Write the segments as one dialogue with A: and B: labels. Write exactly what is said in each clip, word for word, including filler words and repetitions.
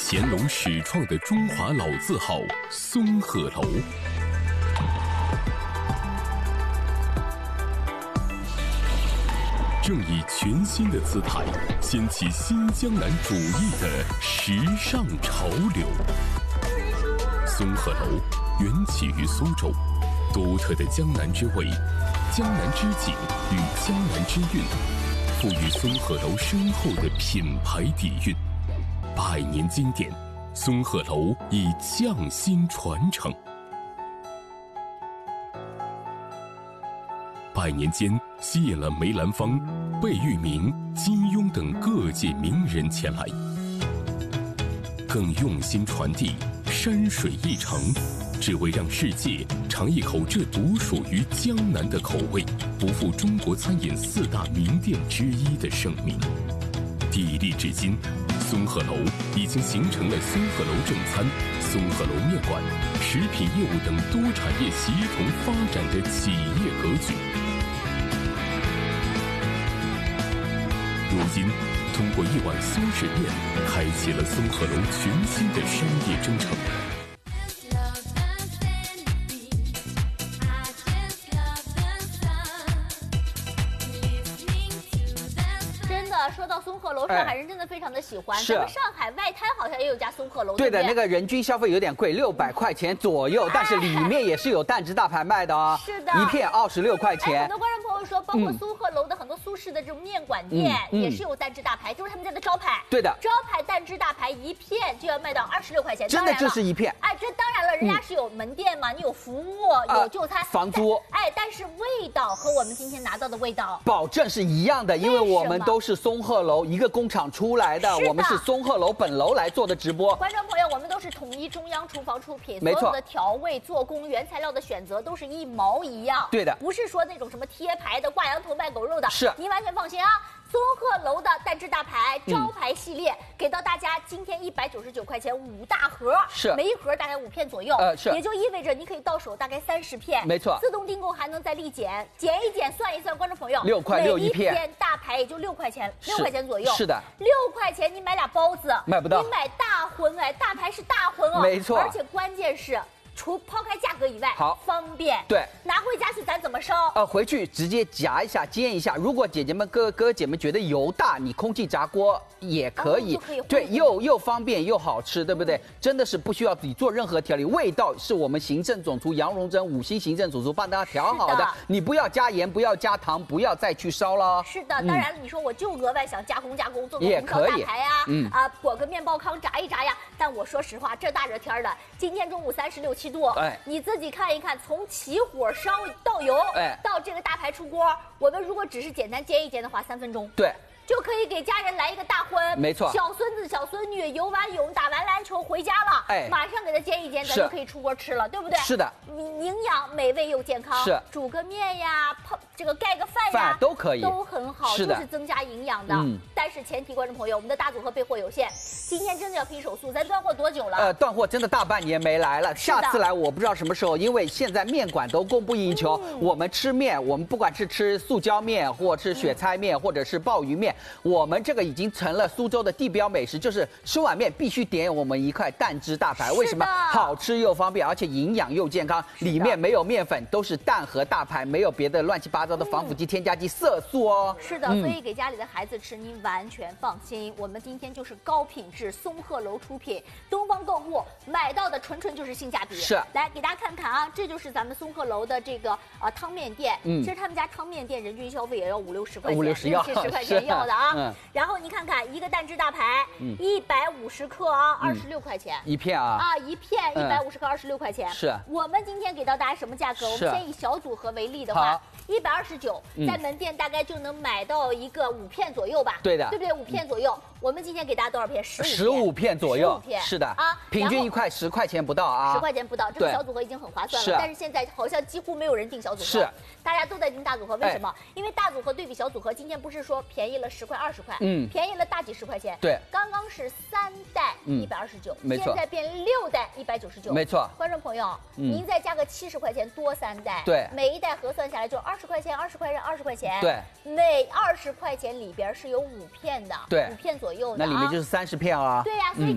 A: 乾隆始创的中华老字号松鹤楼。正以全新的姿态掀起新江南主义的时尚潮流。松鹤楼缘起于苏州，独特的江南之味、江南之景与江南之韵，赋予松鹤楼深厚的品牌底蕴。百年经典，松鹤楼已匠心传承。百年间，吸引了梅兰芳、贝聿铭、金庸等各界名人前来，更用心传递山水一程，只为让世界尝一口这独属于江南的口味，不负中国餐饮四大名店之一的盛名。砥砺至今，松鹤楼已经形成了松鹤楼正餐、松鹤楼面馆、食品业务等多产业协同发展的企业格局。如今，通过一碗苏式面，开启了松鹤楼全新的商业征程。
B: 说到松鹤楼，上海人真的非常的喜欢。咱们上海外滩好像也有家松鹤楼，
C: 对的，那个人均消费有点贵，六百块钱左右，但是里面也是有蛋汁大排卖的哦。
B: 是的，
C: 一片二十六块钱。
B: 很多观众朋友说，包括松鹤楼的很多苏式的这种面馆店也是有蛋汁大排，就是他们家的招牌。
C: 对的，
B: 招牌蛋汁大排一片就要卖到二十六块钱，
C: 真的就是一片。
B: 哎，这当然了，人家是有门店嘛，你有服务，有就餐，
C: 房租。
B: 哎，但是味道和我们今天拿到的味道
C: 保证是一样的，因为我们都是松鹤楼一个工厂出来的，我们是松鹤楼本楼来做的直播。
B: 观众朋友，我们都是统一中央厨房出品，所有的调味、做工、原材料的选择都是一毛一样。
C: 对的，
B: 不是说那种什么贴牌的、挂羊头卖狗肉的，
C: 是
B: 您完全放心啊。松鹤楼的蛋汁大排招牌系列、嗯、给到大家，今天一百九十九块钱五大盒，
C: 是
B: 每一盒大概五片左右，
C: 呃是，
B: 也就意味着你可以到手大概三十片，
C: 没错。
B: 自动订购还能再立减，减一减算一算，观众朋友，
C: 六块六一片，
B: 每一片大排也就六块钱，六块钱左右，
C: 是的，
B: 六块钱你买俩包子
C: 买不到，
B: 你买大荤哎，大排是大荤哦，
C: 没错，
B: 而且关键是。除抛开价格以外，
C: 好
B: 方便。
C: 对，
B: 拿回家去咱怎么烧？
C: 呃，回去直接夹一下，煎一下。如果姐姐们、哥哥姐们觉得油大，你空气炸锅也可以。
B: 哦、可以
C: 对，又又方便又好吃，对不对？嗯、真的是不需要你做任何调理，味道是我们行政总厨杨荣珍五星行政主厨帮大家调好的。的你不要加盐，不要加糖，不要再去烧了。
B: 是的，当然了，嗯、你说我就额外想加工加工，做个红烧大排啊，嗯啊，裹个面包糠炸一炸呀。但我说实话，这大热天的，今天中午三十六七度，哎，你自己看一看，从起火烧倒油，哎，到这个大排出锅，我们如果只是简单煎一煎的话，三分钟，
C: 对，
B: 就可以给家人来一个大荤，
C: 没错。
B: 小孙子、小孙女游完泳、打完篮球回家了，哎，马上给他煎一煎，咱就可以出锅吃了，对不对？
C: 是的，
B: 营养、美味又健康，
C: 是。
B: 煮个面呀，泡这个盖个饭呀，
C: 都可以，
B: 都很好，
C: 是的，
B: 就是增加营养的。嗯，但是前提，观众朋友，我们的大组合备货有限，今天真的要拼手速，咱断货多久了？
C: 呃，断货真的大半年没来了，下次来我不知道什么时候，因为现在面馆都供不应求。嗯、我们吃面，我们不管是吃塑胶面，或吃雪菜面，嗯、或者是鲍鱼面，我们这个已经成了苏州的地标美食，就是吃碗面必须点我们一块蛋汁大排。为什么？好吃又方便，而且营养又健康，里面没有面粉，都是蛋和大排，没有别的乱七八糟的防腐剂、添加剂、色素哦。
B: 是的，所以给家里的孩子吃，您完全放心。我们今天就是高品质松鹤楼出品，东方购物买到的纯纯就是性价比。
C: 是，
B: 来给大家看看啊，这就是咱们松鹤楼的这个呃汤面店。嗯，其实他们家汤面店人均消费也要五六十块钱，
C: 五六十要，
B: 七十块钱要的啊。嗯。然后你看看一个蛋汁大排，一百五十克啊，二十六块钱
C: 一片啊。
B: 啊，一片一百五十克，二十六块钱。
C: 是。
B: 我们今天给到大家什么价格？我们先以小组合为例的话，一百二十九，在门店大概就能买到一个五片左右吧。
C: 对的，
B: 对不对？五片左右。我们今天给大家多少片？十五片。
C: 十五片左右。
B: 十五片。
C: 是的啊，平均一块十块钱不到啊。
B: 十块钱不到，这个小组合已经很划算了。但是现在好像几乎没有人订小组合，
C: 是，
B: 大家都在订大组合。为什么？因为大组合对比小组合，今天不是说便宜了十块、二十块，嗯，便宜了大几十块钱。
C: 对，
B: 刚刚是三袋一百二十九，
C: 没错，
B: 现在变六袋一百九十九，
C: 没错。
B: 观众朋友，您再加个七十块钱多三袋，
C: 对，
B: 每一袋核算下来就二十块钱，二十块钱，二十块钱，
C: 对，
B: 每二十块钱里边是有五片的，
C: 对，
B: 五片左右的，
C: 那里面就是三十片啊。
B: 对呀，所以整个三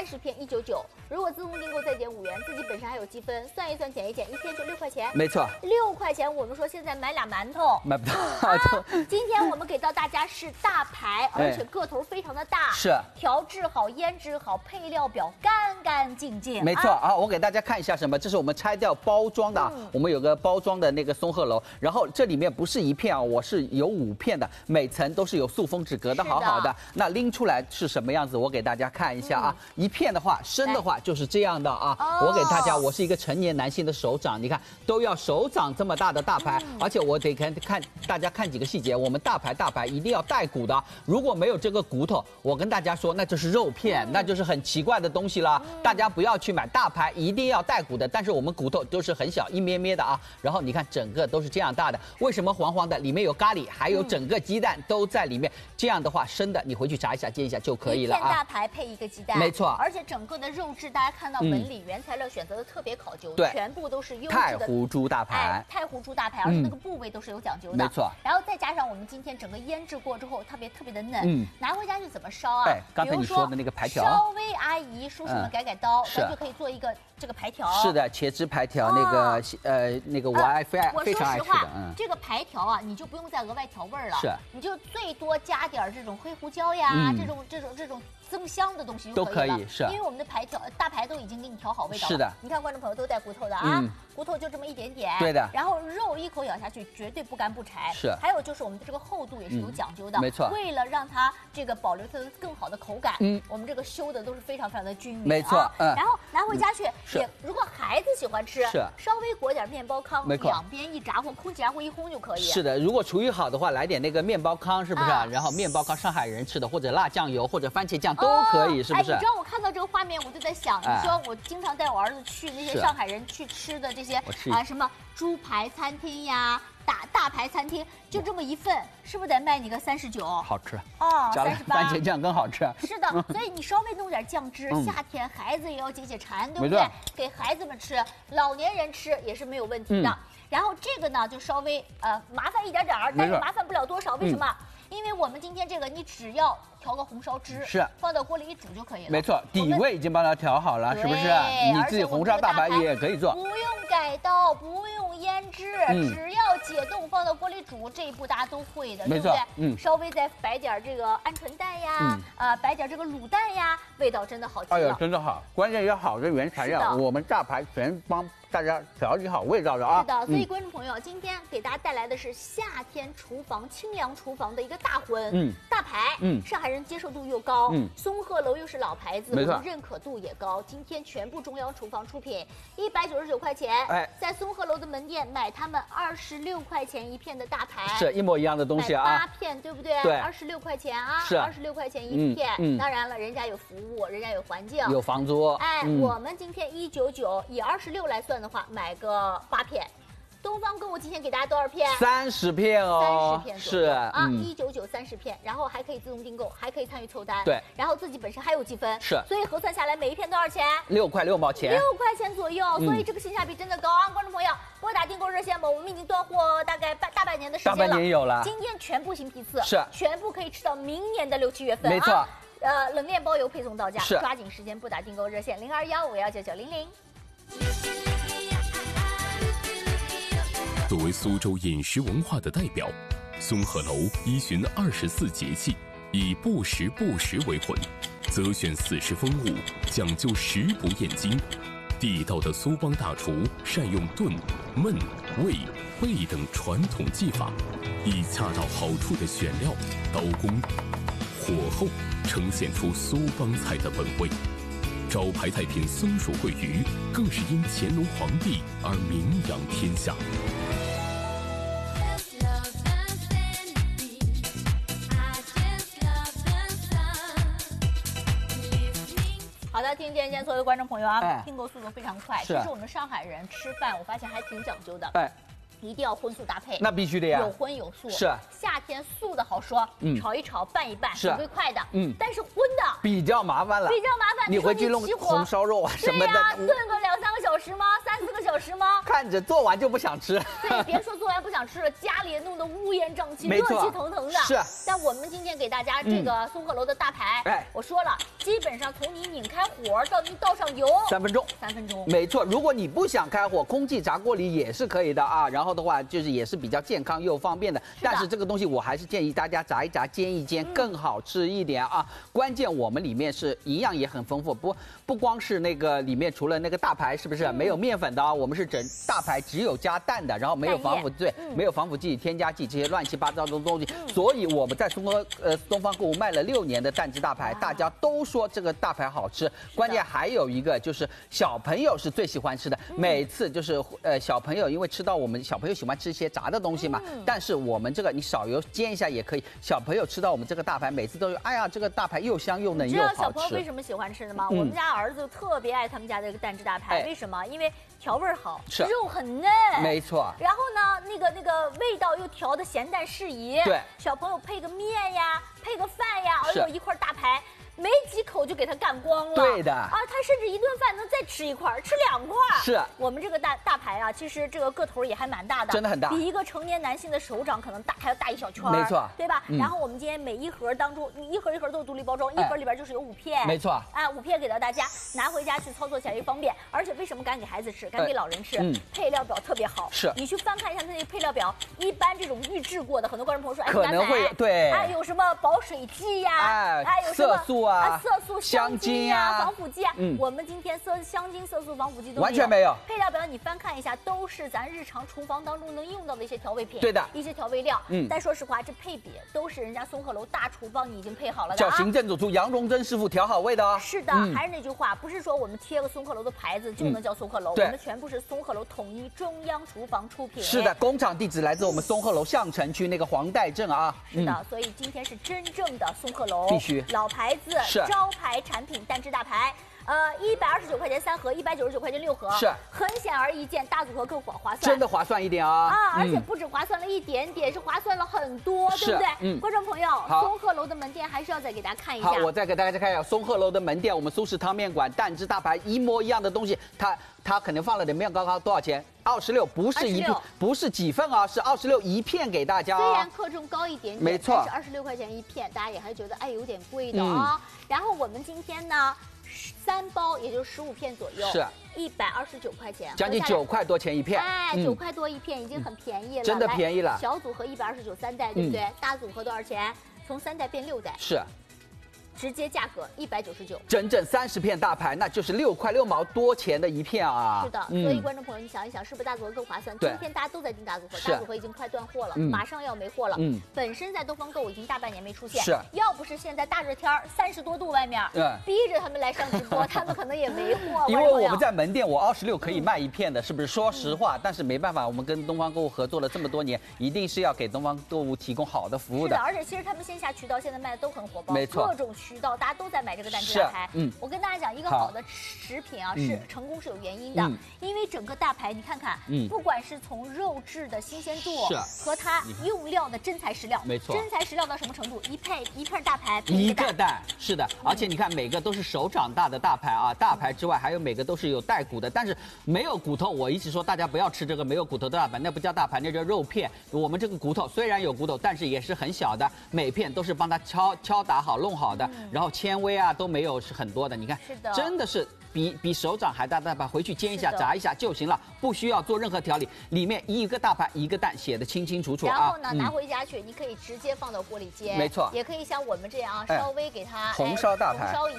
B: 三十片一九九，如果自动订购再减五元，自己本身还有积分，算一算减一减，一片就六块钱。
C: 没错，
B: 六块钱，我们说现在买俩馒头
C: 买不到。
B: 啊、今天我们给到大家是大排，而且个头非常的大，
C: 是
B: 调制好、腌制好，配料表干干净净。
C: 没错啊，我给大家看一下什么，这是我们拆掉包装的啊，嗯、我们有个包装的那个松鹤楼，然后这里面不是一片啊，我是有五片的，每层都是有塑封纸隔得好好的。的那拎出来是什么样子？我给大家看一下啊，嗯、一片的话，深的话就是这样的啊。哦、我给大家，我是一个成年男性的手掌，你看都要手掌这么大的大排，嗯、而且我得看看大家看几个细节，我们大排大排一定要带骨的，如果没有这个骨头，我跟大家说那就是肉片，嗯、那就是很奇怪的东西了。嗯、大家不要去买大排，一定要带骨的，但是我们骨头都是很小一咩咩的啊。然后你看整个都是这样大的，为什么黄黄的？里面有咖喱，还有整个鸡蛋都在里面。这样的话，生的你回去炸一下、煎一下就可以了啊。一片
B: 大排配一个鸡蛋，
C: 没错。
B: 而且整个的肉质，大家看到纹理、原材料选择的特别考究，
C: 对，
B: 全部都是优质的
C: 太湖猪大排，
B: 哎，太湖猪大排，而且那个部位都是有讲究的，
C: 没错。
B: 然后再加上我们今天整个腌制过之后，特别特别的嫩，嗯，拿回家去怎么烧啊？
C: 哎，刚才你说的那个排条，
B: 稍微阿姨叔叔们改改刀，咱就可以做一个这个排条。
C: 是的，茄汁排条，那个呃那个我爱非爱非常爱吃的，
B: 嗯，这个排条啊，你就不用再额外调味了，
C: 是，
B: 你就最多加点这种黑胡椒呀，
C: 嗯、
B: 这种这种这种增香的东西
C: 就可以了。
B: 都可以，
C: 是，
B: 因为我们的排条大排都已经给你调好味道了。
C: 是的，
B: 你看观众朋友都带骨头的啊，嗯、骨头就这么一点点。
C: 对的。
B: 然后肉一口咬下去绝对不干不柴。
C: 是。
B: 还有就是我们的这个厚度也是有讲究的，
C: 嗯、没错。
B: 为了让它这个保留它的更好的口感，嗯，我们这个修的都是非常非常的均匀。
C: 没错，
B: 嗯。然后拿回家去，也如果孩子喜欢吃，
C: 是
B: 稍微裹点面包糠，两边一炸或空气炸锅一烘就可以。
C: 是的，如果厨艺好的话，来点那个面包糠，是不是？啊、然后面包糠上海人吃的，或者辣酱油或者番茄酱都可以，哦、是不是？
B: 哎，你知道我看到这个画面，我就在想，你说我经常带我儿子去那些上海人去吃的这些啊什么猪排餐厅呀、大大排餐厅，就这么一份，是不是得卖你个三十九？
C: 好吃
B: 哦，
C: 加了番茄酱更好吃。
B: 是的，所以你稍微弄点酱汁，夏天孩子也要解解馋，对不对？给孩子们吃，老年人吃也是没有问题的。然后这个呢，就稍微呃麻烦一点点儿，但是麻烦不了多少，为什么？因为我们今天这个，你只要调个红烧汁，
C: 是
B: 放到锅里一煮就可以了。
C: 没错，底味已经帮它调好了，是不是？你自己红烧大排也可以做，
B: 不用改刀，不用腌制，嗯、只要解冻放到锅里煮，这一步大家都会的，对不对？嗯，稍微再摆点这个鹌鹑蛋呀，啊、嗯呃，摆点这个卤蛋呀，味道真的好极了。
C: 哎呀，真的好，关键要好的原材料，我们大排全帮大家调理好味道的啊。
B: 是的，所以观众朋友，嗯、今天给大家带来的是夏天厨房清凉厨房的一个大荤，嗯，大排，嗯，上海人接受度又高，嗯，松鹤楼又是老牌子，
C: 没错，
B: 认可度也高。今天全部中央厨房出品，一百九十九块钱，哎，在松鹤楼的门店买他们二十六块钱一片的大排，
C: 是一模一样的东西啊，
B: 八片对不对？
C: 对，
B: 二十六块钱啊，
C: 是
B: 二十六块钱一片。嗯，当然了，人家有服务，人家有环境，
C: 有房租。
B: 哎，嗯、我们今天一九九，以二十六来算的话，买个八片。东方购物今天给大家多少片？
C: 三十片哦，
B: 三十片
C: 是
B: 啊，一九九三十片，然后还可以自动订购，还可以参与凑单，
C: 对，
B: 然后自己本身还有积分，
C: 是，
B: 所以核算下来每一片多少钱？
C: 六块六毛钱，
B: 六块钱左右，所以这个性价比真的高啊！观众朋友，拨打订购热线吧，我们已经断货大概半大半年的时间了，
C: 大半年有了，
B: 今天全部新批次，
C: 是，
B: 全部可以吃到明年的六七月份，
C: 没错，
B: 呃，冷链包邮配送到家，
C: 是，
B: 抓紧时间拨打订购热线零二幺五幺九九零零。
A: 作为苏州饮食文化的代表，松鹤楼依循二十四节气，以不时不食为魂，择选四时风物，讲究食不厌精。地道的苏帮大厨善用炖、焖、煨、焙等传统技法，以恰到好处的选料、刀工、火候，呈现出苏帮菜的本味。招牌菜品松鼠桂鱼，更是因乾隆皇帝而名扬天下。
B: 好的，听见见所有的观众朋友啊，
C: 哎、
B: 订购速度非常快。
C: 是，
B: 其实我们上海人吃饭，我发现还挺讲究的。
C: 哎。
B: 一定要荤素搭配，
C: 那必须的呀，
B: 有荤有素。
C: 是，
B: 夏天素的好说，嗯，炒一炒，拌一拌，是最快的。嗯，但是荤的
C: 比较麻烦了，
B: 比较麻烦。
C: 你回去弄红烧肉啊什么的，
B: 对呀，炖个两三个小时吗？三四个小小时吗？
C: 看着做完就不想吃。
B: 对，别说做完不想吃了，家里也弄得乌烟瘴气、热气腾腾的。
C: 是。
B: 但我们今天给大家这个松鹤楼的大排，哎，我说了，基本上从你拧开火到你倒上油，
C: 三分钟，
B: 三分钟。
C: 没错，如果你不想开火，空气炸锅里也是可以的啊。然后的话，就是也是比较健康又方便的。但是这个东西我还是建议大家炸一炸、煎一煎更好吃一点啊。关键我们里面是营养也很丰富，不不光是那个里面除了那个大排是不是没有面粉的啊？我们是整大排只有加蛋的，然后没有防腐对，没有防腐剂、添加剂这些乱七八糟的东西。所以我们在松鹤呃东方购物卖了六年的蛋汁大排，大家都说这个大排好吃。关键还有一个就是小朋友是最喜欢吃的，每次就是呃小朋友因为吃到我们小朋友喜欢吃一些炸的东西嘛，但是我们这个你少油煎一下也可以。小朋友吃到我们这个大排，每次都是哎呀这个大排又香又嫩又好吃。
B: 你知道小朋友为什么喜欢吃的吗？我们家儿子特别爱他们家这个蛋汁大排，为什么？因为调味好，肉很嫩，
C: 没错。
B: 然后呢，那个那个味道又调的咸淡适宜。
C: 对，
B: 小朋友配个面呀，配个饭呀，哎呦一块大排。没几口就给他干光了，
C: 对的
B: 啊，他甚至一顿饭能再吃一块，吃两块。
C: 是
B: 我们这个大大排啊，其实这个个头也还蛮大的，
C: 真的很大，
B: 比一个成年男性的手掌可能大还要大一小圈，
C: 没错，
B: 对吧？嗯、然后我们今天每一盒当中，你一盒一盒都是独立包装，哎、一盒里边就是有五片，
C: 没错，
B: 哎，五片给到大家拿回家去操作起来也方便。而且为什么敢给孩子吃，敢给老人吃？哎、嗯，配料表特别好，
C: 是
B: 你去翻看一下它那个配料表，一般这种预制过的，很多观众朋友说，哎，
C: 可能会对，
B: 哎，有什么保水剂呀、啊，
C: 哎，有什么色素啊，
B: 色素。香精呀、防腐剂啊，嗯，我们今天色香精、色素、防腐剂都
C: 完全没有。
B: 配料表你翻看一下，都是咱日常厨房当中能用到的一些调味品，
C: 对的，
B: 一些调味料。嗯，但说实话，这配比都是人家松鹤楼大厨帮你已经配好了的
C: 啊。叫行政主厨杨荣珍师傅调好味的哦。
B: 是的，嗯、还是那句话，不是说我们贴个松鹤楼的牌子就能叫松鹤楼，嗯、我们全部是松鹤楼统一中央厨房出品。
C: 是的，工厂地址来自我们松鹤楼相城区那个黄带镇啊。
B: 是的，嗯、所以今天是真正的松鹤楼，
C: 必须
B: 老牌子，招牌产品蛋汁大排，呃，一百二十九块钱三盒，一百九十九块钱六盒，
C: 是
B: 很显而易见，大组合更划划算，
C: 真的划算一点啊！
B: 啊，而且不止划算了一点点，是划算了很多，对不对？嗯，观众朋友，松鹤楼的门店还是要再给大家看一下。
C: 好，我再给大家看一下松鹤楼的门店，我们苏式汤面馆蛋汁大排一模一样的东西，它它可能放了点面糕糕，多少钱？二十六，不是一片，不是几份啊，是二十六一片给大家。
B: 虽然克重高一点点，
C: 没错，
B: 但是二十六块钱一片，大家也还觉得哎有点贵的啊。嗯、然后我们今天呢，三包也就是十五片左右，
C: 是
B: 一百二十九块钱，
C: 将近九块多钱一片。
B: 哎，九、嗯、块多一片已经很便宜了，
C: 真的便宜了。
B: 小组合一百二十九三袋，对不对？嗯、大组合多少钱？从三袋变六袋。
C: 是。
B: 直接价格一百九十九，
C: 整整三十片大排，那就是六块六毛多钱的一片啊！
B: 是的，嗯、所以观众朋友，你想一想，是不是大组合更划算？今天大家都在订大组合，大组合已经快断货了，嗯、马上要没货了。嗯，本身在东方购物已经大半年没出现，
C: 是。
B: 要不是现在大热天儿三十多度外面，嗯，逼着他们来上直播，他们可能也没货。
C: 因为我们在门店，我二十六可以卖一片的，是不是？说实话，嗯、但是没办法，我们跟东方购物合作了这么多年，一定是要给东方购物提供好的服务的。
B: 是的，而且其实他们线下渠道现在卖的都很火爆，
C: 没错，
B: 各种渠道大家都在买这个蛋汁大排。嗯，我跟大家讲，一个好的食品啊，是成功是有原因的，嗯、因为整个大排你看看，嗯，不管是从肉质的新鲜度和它用料的真材实料，
C: 没错，
B: 真材实料到什么程度？一配一片大排配
C: 一个蛋，是的，而且你看每个都是手掌大的大排啊，大排之外还有每个都是有带骨的，但是没有骨头，我一直说大家不要吃这个没有骨头的大排，那不叫大排，那叫肉片。我们这个骨头虽然有骨头，但是也是很小的，每片都是帮它敲敲打好弄好的，嗯、然后纤维啊都没有是很多的，你看，
B: 是的，
C: 真的是比比手掌还大大把，回去煎一下炸一下就行了，不需要做任何调理。里面一个大排一个蛋写的清清楚楚啊。
B: 然后呢，拿回家去，你可以直接放到锅里煎，
C: 没错，
B: 也可以像我们这样啊，稍微给它
C: 红烧大排。